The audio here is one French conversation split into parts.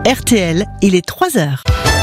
RTL, il est 3h.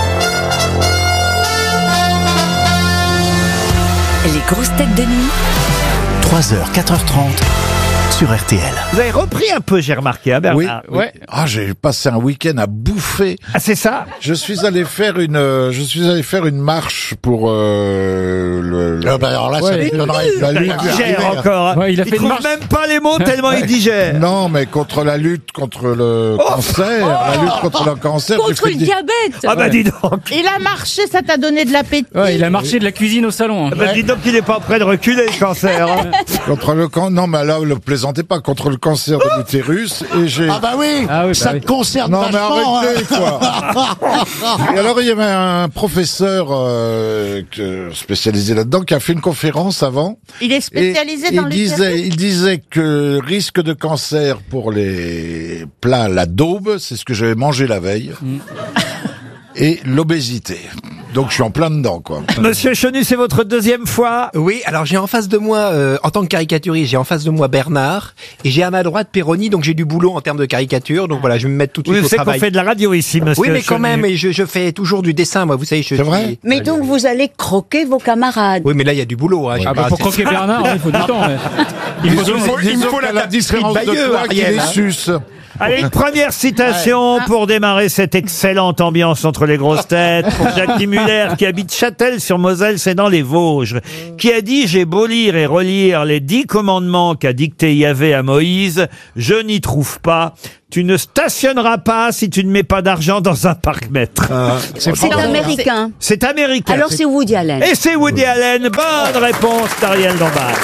Les grosses têtes de nuit. 3h, 4h30 sur RTL. Vous avez repris un peu, j'ai remarqué, hein, Bernard? Oui. Ah, j'ai passé un week-end à bouffer. Ah, c'est ça? Je suis allé faire une marche pour alors là, ça m'étonnerait. la lutte. Il digère encore. Hein. Ouais, il a fait Il une trouve marche. même pas les mots tellement il digère. Non, mais contre la lutte contre le cancer, la lutte contre le cancer. j'ai Contre fait le des- diabète. Ah bah dis donc. Il a marché, ça t'a donné de l'appétit. Ouais, il a marché de la cuisine au salon. Ah bah dis donc qu'il est pas prêt de reculer le cancer. Hein. Contre le non, mais là, ne plaisantez pas, contre le cancer de l'utérus, et j'ai... Ah bah oui, Ah oui, ça bah te concerne Non, mais vachement. arrêtez, quoi. Et alors, il y avait un professeur spécialisé là-dedans qui a fait une conférence avant. Il est spécialisé Et dans les il disait que risque de cancer pour les plats, la daube, c'est ce que j'avais mangé la veille, et l'obésité. Donc je suis en plein dedans, quoi. Monsieur Chenu, c'est votre deuxième fois. Oui, alors j'ai en face de moi, en tant que caricaturiste, j'ai en face de moi Bernard, et j'ai à ma droite Péroni, donc j'ai du boulot en termes de caricature, donc voilà, je vais me mettre tout de suite Vous au savez qu'on travail. fait de la radio ici, monsieur Oui, mais quand Chenu. même, et je fais toujours du dessin, moi, vous savez, je C'est vrai Mais donc vous allez croquer vos camarades. Oui, mais là, il y a du boulot. Hein, j'ai Ah bah pas- pour croquer Bernard, il faut du temps. Ouais. Il faut Il faut la différence de Bayeux, toi qui Ariel, les hein. suce. Allez, une première citation pour démarrer cette excellente ambiance entre les grosses têtes. Pour Jackie Muller, qui habite Châtel-sur-Moselle, c'est dans les Vosges, qui a dit « J'ai beau lire et relire les 10 commandements qu'a dicté Yahvé à Moïse, je n'y trouve pas. Tu ne stationneras pas si tu ne mets pas d'argent dans un parc-mètre. C'est américain. C'est américain. Alors c'est Woody Allen. Et c'est Woody Allen. Bonne réponse d'Ariel Dombal.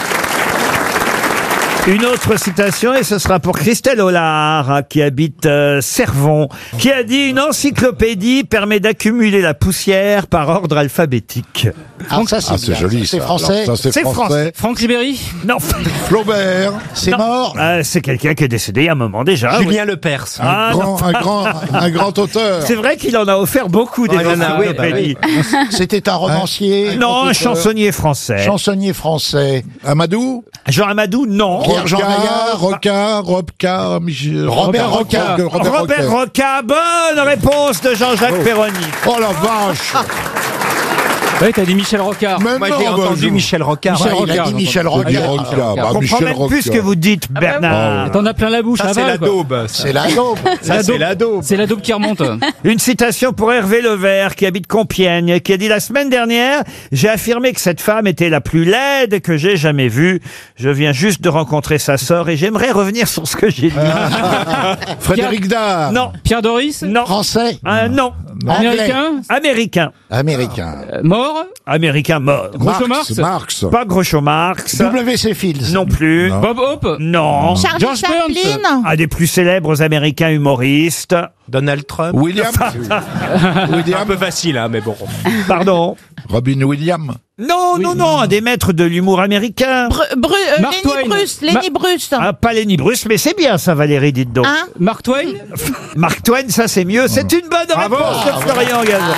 Une autre citation, et ce sera pour Christelle Hollard, qui habite Cervon, qui a dit « Une encyclopédie permet d'accumuler la poussière par ordre alphabétique. Ah, ça, Ah, c'est bien. joli, C'est ça. français. Alors, ça, C'est français. Franck Ribéry ». Non, Flaubert. C'est mort. c'est quelqu'un qui est décédé il y a un moment déjà. Julien Lepers. Ah, non. Un grand auteur. C'est vrai qu'il en a offert beaucoup des Ouais, il en a, oui, bah encyclopédies. C'était un romancier. Non, un compositeur, chansonnier français. chansonnier français. Amadou. Jean Amadou, non. Pierre-Jean Maillard. Rocard, Robert Roca. Robert Roca, bonne réponse de Jean-Jacques Perroni. Oh la vache. Ouais, t'as dit Michel Rocard. Mais Moi, non, j'ai bah, entendu je- Michel Rocard. Michel Ouais, il a Rocard, dit Michel j'entends. Michel Rocard. Rocard. Bah, Je comprends Michel même plus ce que Rocard. vous dites, Bernard. T'en as plein la bouche, Ça, c'est avale, la quoi. daube. C'est la daube. Ça, c'est la daube. C'est la daube qui remonte. Une citation pour Hervé Levert, qui habite Compiègne, qui a dit « La semaine dernière, j'ai affirmé que cette femme était la plus laide que j'ai jamais vue. Je viens juste de rencontrer sa sœur et j'aimerais revenir sur ce que j'ai dit. Frédéric Dard. Non, Pierre Doris, non, Français. non. américain, Américain. Américain. mort, Américain mort. Groucho Marx, Marx. Pas Groucho Marx. W.C. Fields. Non plus. Non. Bob Hope, Non. Charlie George Burns. Chaplin. Un des plus célèbres américains humoristes. Donald Trump. William. Un peu facile, hein, mais bon. Pardon. Robin Williams. Non, non, non, un des maîtres de l'humour américain. Mark Lenny Twain. Bruce. Lenny Bruce. Ah, pas Lenny Bruce, mais c'est bien ça, Valérie, dites donc. Hein Mark Twain, Mark Twain, ça c'est mieux. C'est une bonne réponse de Florian Gazan.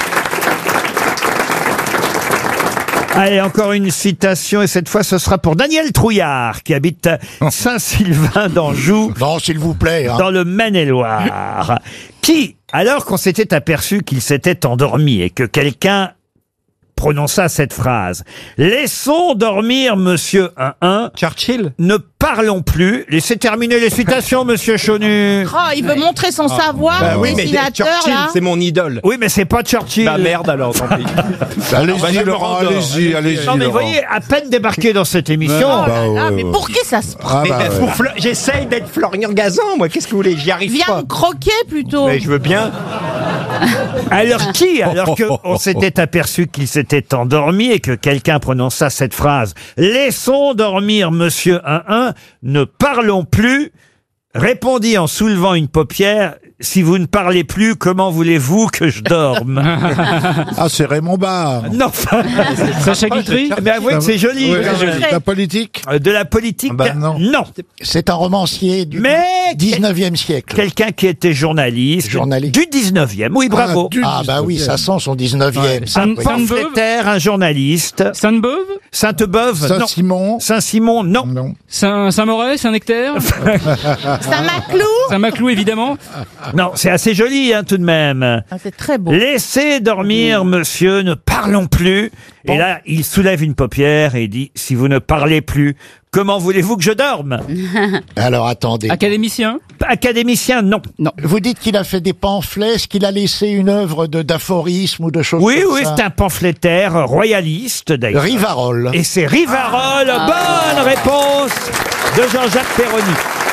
Allez, encore une citation, et cette fois ce sera pour Daniel Trouillard, qui habite Saint-Sylvain d'Anjou, Non, s'il vous plaît. Hein. dans le Maine-et-Loire, qui, alors qu'on s'était aperçu qu'il s'était endormi et que quelqu'un prononça cette phrase « Laissons dormir Monsieur 1-1, Churchill. ne parlons plus. » Laissez terminer les citations, Monsieur Chonu. Oh, il veut montrer son savoir, Bah le oui, mais dessinateur, Churchill, là. c'est mon idole. Oui, mais c'est pas Churchill. Bah merde alors, tant pis. Allez-y, je me Laurent, rendors. allez-y. Non, mais vous Laurent. voyez, à peine débarqué dans cette émission. Oh là Bah, là, ouais, mais ouais. pour qui ça se prend? Ah, Mais, bah, ouais. j'essaye d'être Florian Gazan, moi. Qu'est-ce que vous voulez? J'y arrive Viens pas. me croquer plutôt. Mais je veux bien. Alors qui, alors qu'on s'était aperçu qu'il s'était endormi et que quelqu'un prononça cette phrase « Laissons dormir Monsieur 1-1, ne parlons plus », répondit en soulevant une paupière « Si vous ne parlez plus, comment voulez-vous que je dorme ?» Ah, c'est Raymond Barre. Non, enfin, Sacha Guitry, mais avouez que c'est joli. Ouais, joli. la politique. De la politique, Ah bah non. non. C'est un romancier du Mais 19e siècle. quelqu'un qui était journaliste, Journaliste. du 19e. Oui, bravo. Ah bah oui, ça sent son 19e. ça, Un oui. Pamphlétaire, un journaliste. Sainte-Beuve, Sainte-Beuve, non. Saint-Simon. Saint-Simon, non. Non. Saint-Morez, Saint-Nectaire, Saint-Maclou. Saint-Maclou évidemment, Non, c'est assez joli, hein, tout de même. Ah, c'est très beau. Laissez dormir, monsieur, ne parlons plus. Et là, il soulève une paupière et dit, si vous ne parlez plus, comment voulez-vous que je dorme? Alors attendez. Académicien? Académicien, non. Vous dites qu'il a fait des pamphlets, est-ce qu'il a laissé une œuvre d'aphorisme ou de choses Oui, comme oui, ça? c'est un pamphlétaire royaliste, d'ailleurs. Rivarol. Et c'est Rivarol. Bonne réponse de Jean-Jacques Perroni.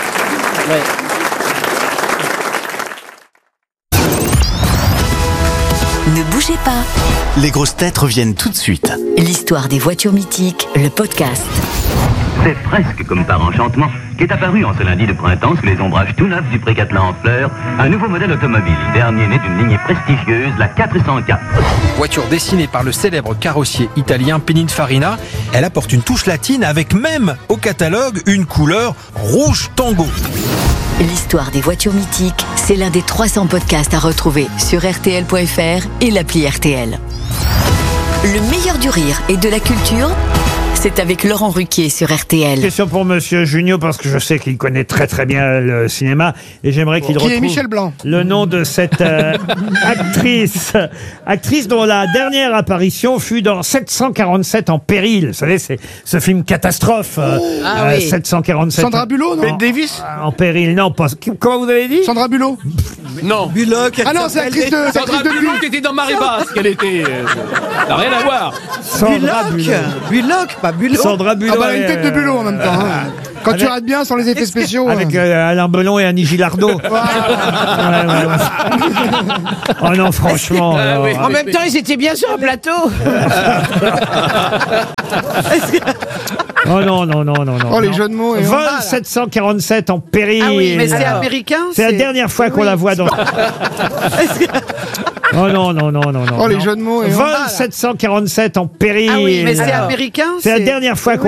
Ne bougez pas. Les grosses têtes reviennent tout de suite. L'histoire des voitures mythiques, le podcast. C'est presque comme par enchantement qu'est apparu en ce lundi de printemps sous les ombrages tout neufs du Pré-Catelin en fleurs un nouveau modèle automobile, dernier né d'une lignée prestigieuse, la 404. Voiture dessinée par le célèbre carrossier italien Pininfarina, elle apporte une touche latine avec même au catalogue une couleur rouge tango. L'histoire des voitures mythiques, c'est l'un des 300 podcasts à retrouver sur RTL.fr et l'appli RTL. Le meilleur du rire et de la culture, c'est avec Laurent Ruquier sur RTL. Question pour Monsieur Junio, parce que je sais qu'il connaît très très bien le cinéma, et j'aimerais qu'il retrouve Michel Blanc. le nom de cette actrice dont la dernière apparition fut dans 747 en péril. Vous savez, c'est ce film catastrophe. oui. 747 Sandra Bullock, non Bette Davis. en péril, non, pas. Comment vous avez dit? Sandra Bullock. Non. Ah non, c'est l'actrice de Sandra Bullock était dans Marée Basse, qu'elle était. Ça n'a rien à voir. Sandra Bullock. Bullock, pas Bullock. Sandra Bullock. Ah bah, elle a une tête de Bullock en même temps. hein. Quand tu Avec- rates bien sans les effets spéciaux. Avec Alain Belon et Annie Gilardot. Ouais, ouais. Oh non, franchement. alors, En même temps, ils étaient bien sur un plateau. Oh non, non, non, non, non. Oh, les non. jeux de mots. Et Vol 747 en péril. Ah oui, mais c'est américain. C'est la dernière fois qu'on la voit dans. Oh non, non, non, non, non. Oh, les non. jeux de mots. Et Vol 747 en péril. Ah oui, mais c'est américain. C'est la dernière fois qu'on